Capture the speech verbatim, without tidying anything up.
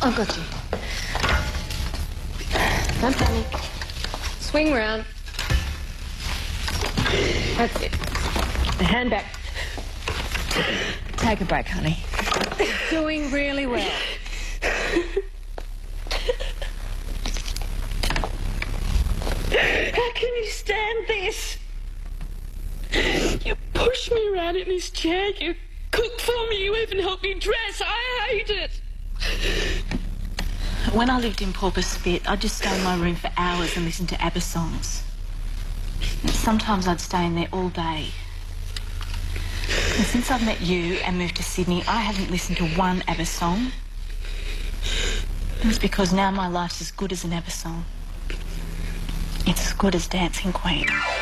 I've got you. Don't panic. Swing round. That's it. Hand back. Take a break, honey. You're doing really well. How can you stand this? You push me around in this chair, you cook for me, you even help me dress. I hate it. When I lived in Pauper Spit, I'd just stay in my room for hours and listen to ABBA songs. Sometimes I'd stay in there all day. And since I've met you and moved to Sydney, I haven't listened to one ABBA song. It's because now my life's as good as an ABBA song. It's as good as Dancing Queen.